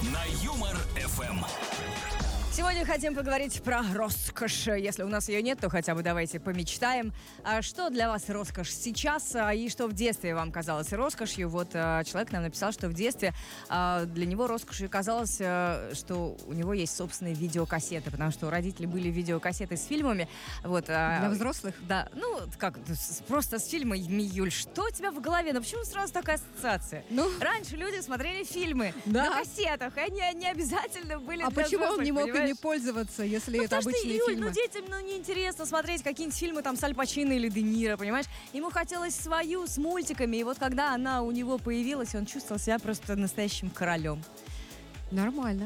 на Юмор ФМ. Сегодня хотим поговорить про роскошь. Если у нас ее нет, то хотя бы давайте помечтаем. Что для вас роскошь сейчас и что в детстве вам казалось роскошью? Вот человек нам написал, что в детстве для него роскошью казалось, что у него есть собственные видеокассеты, потому что у родителей были видеокассеты с фильмами. Вот, Для взрослых? Да, ну, как, просто с фильмами, Юль, что у тебя в голове? Ну, почему сразу такая ассоциация? Ну, Раньше люди смотрели фильмы Да. на кассетах, и они не обязательно были а для почему он взрослых, не мог понимаешь? ими пользоваться, если Ну, это потому что, обычные Юль, фильмы? ну детям неинтересно смотреть какие-нибудь фильмы там с Аль Пачино или Де Ниро, понимаешь? Ему хотелось свою с мультиками, и вот когда она у него появилась, он чувствовал себя просто настоящим королем. Нормально.